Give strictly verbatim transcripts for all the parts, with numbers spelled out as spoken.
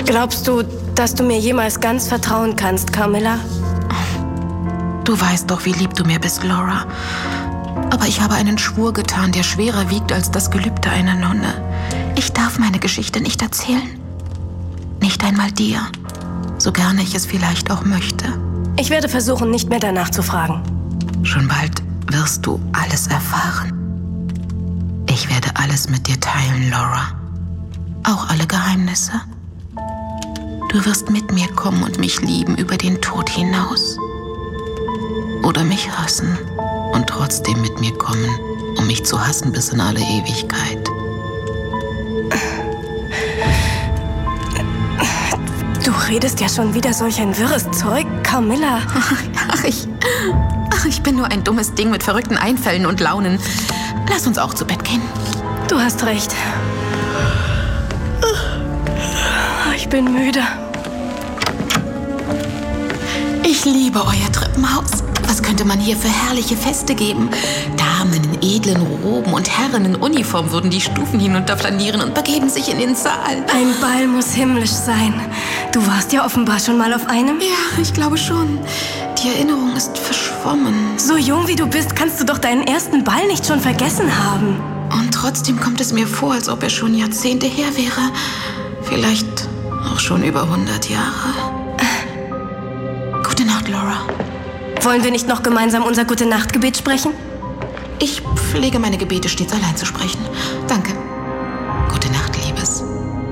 Glaubst du, dass du mir jemals ganz vertrauen kannst, Carmilla? Du weißt doch, wie lieb du mir bist, Laura. Aber ich habe einen Schwur getan, der schwerer wiegt als das Gelübde einer Nonne. Ich darf meine Geschichte nicht erzählen. Nicht einmal dir. So gerne ich es vielleicht auch möchte. Ich werde versuchen, nicht mehr danach zu fragen. Schon bald wirst du alles erfahren. Ich werde alles mit dir teilen, Laura. Auch alle Geheimnisse. Du wirst mit mir kommen und mich lieben über den Tod hinaus. Oder mich hassen und trotzdem mit mir kommen, um mich zu hassen bis in alle Ewigkeit. Du redest ja schon wieder solch ein wirres Zeug, Carmilla. Ach, ich... Ach, ich bin nur ein dummes Ding mit verrückten Einfällen und Launen. Lass uns auch zu Bett gehen. Du hast recht. Ich bin müde. Ich liebe euer Treppenhaus. Was könnte man hier für herrliche Feste geben? Damen in edlen Roben und Herren in Uniform würden die Stufen hinunterflanieren und begeben sich in den Saal. Ein Ball muss himmlisch sein. Du warst ja offenbar schon mal auf einem. Ja, ich glaube schon. Die Erinnerung ist verschwommen. So jung wie du bist, kannst du doch deinen ersten Ball nicht schon vergessen haben. Und trotzdem kommt es mir vor, als ob er schon Jahrzehnte her wäre. Vielleicht auch schon über hundert Jahre. Gute Nacht, Laura. Wollen wir nicht noch gemeinsam unser Gute-Nacht-Gebet sprechen? Ich pflege meine Gebete stets allein zu sprechen. Danke. Gute Nacht, Liebes.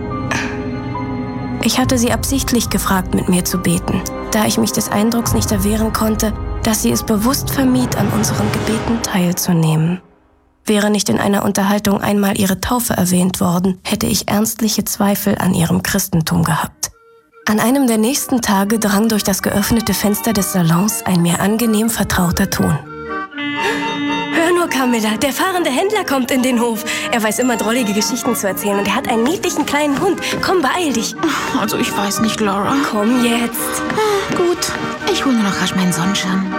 Ich hatte sie absichtlich gefragt, mit mir zu beten, da ich mich des Eindrucks nicht erwehren konnte, dass sie es bewusst vermied, an unseren Gebeten teilzunehmen. Wäre nicht in einer Unterhaltung einmal ihre Taufe erwähnt worden, hätte ich ernstliche Zweifel an ihrem Christentum gehabt. An einem der nächsten Tage drang durch das geöffnete Fenster des Salons ein mir angenehm vertrauter Ton. Hör nur, Carmilla, der fahrende Händler kommt in den Hof. Er weiß immer drollige Geschichten zu erzählen und er hat einen niedlichen kleinen Hund. Komm, beeil dich. Also ich weiß nicht, Laura. Komm jetzt. Ah, gut, ich hole nur noch rasch meinen Sonnenschirm.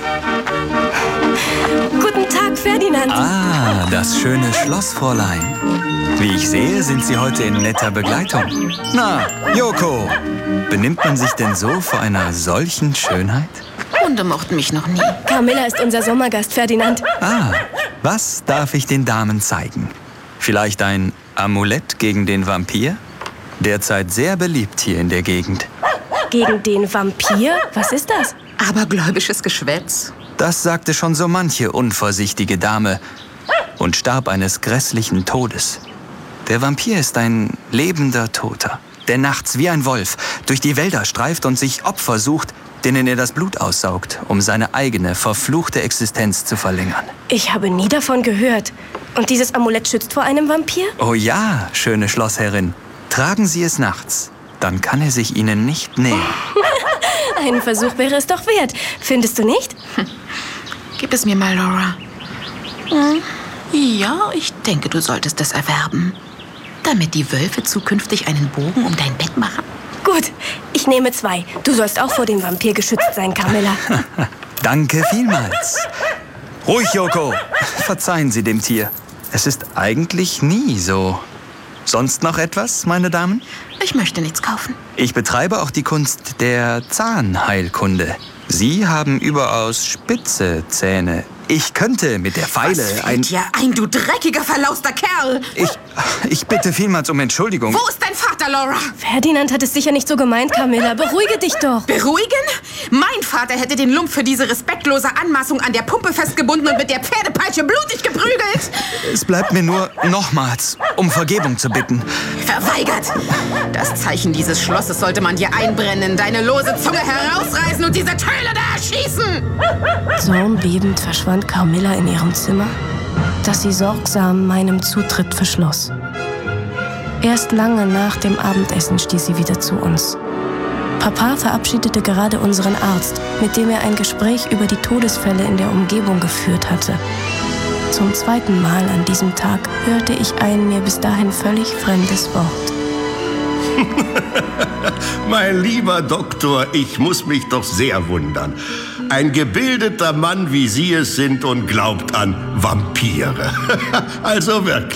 Guten Tag, Ferdinand. Ah, das schöne Schlossfräulein. Wie ich sehe, sind Sie heute in netter Begleitung. Na, Yoko, benimmt man sich denn so vor einer solchen Schönheit? Hunde mochten mich noch nie. Carmilla ist unser Sommergast, Ferdinand. Ah, was darf ich den Damen zeigen? Vielleicht ein Amulett gegen den Vampir? Derzeit sehr beliebt hier in der Gegend. Gegen den Vampir? Was ist das? Abergläubisches Geschwätz. Das sagte schon so manche unvorsichtige Dame und starb eines grässlichen Todes. Der Vampir ist ein lebender Toter, der nachts wie ein Wolf durch die Wälder streift und sich Opfer sucht, denen er das Blut aussaugt, um seine eigene, verfluchte Existenz zu verlängern. Ich habe nie davon gehört. Und dieses Amulett schützt vor einem Vampir? Oh ja, schöne Schlossherrin. Tragen Sie es nachts, dann kann er sich Ihnen nicht nähern. Ein Versuch wäre es doch wert. Findest du nicht? Hm. Gib es mir mal, Laura. Hm. Ja, ich denke, du solltest es erwerben. Damit die Wölfe zukünftig einen Bogen um dein Bett machen. Gut, ich nehme zwei. Du sollst auch vor dem Vampir geschützt sein, Carmilla. Danke vielmals. Ruhig, Yoko. Verzeihen Sie dem Tier. Es ist eigentlich nie so. Sonst noch etwas, meine Damen? Ich möchte nichts kaufen. Ich betreibe auch die Kunst der Zahnheilkunde. Sie haben überaus spitze Zähne. Ich könnte mit der Feile Was fällt ein... dir ein, du dreckiger, verlauster Kerl! Ich, ich bitte vielmals um Entschuldigung. Wo ist dein Vater, Laura? Ferdinand hat es sicher nicht so gemeint, Carmilla. Beruhige dich doch. Beruhigen? Mein Vater hätte den Lump für diese respektlose Anmaßung an der Pumpe festgebunden und mit der Pferdepeitsche blutig geprügelt. Es bleibt mir nur, nochmals um Vergebung zu bitten. Verweigert! Das Zeichen dieses Schlosses sollte man dir einbrennen, deine lose Zunge herausreißen und diese Töle da erschießen! Zornbebend verschwand Carmilla in ihrem Zimmer, das sie sorgsam meinem Zutritt verschloss. Erst lange nach dem Abendessen stieß sie wieder zu uns. Papa verabschiedete gerade unseren Arzt, mit dem er ein Gespräch über die Todesfälle in der Umgebung geführt hatte. Zum zweiten Mal an diesem Tag hörte ich ein mir bis dahin völlig fremdes Wort. Mein lieber Doktor, ich muss mich doch sehr wundern. Ein gebildeter Mann, wie Sie es sind, und glaubt an Vampire. Also wirklich.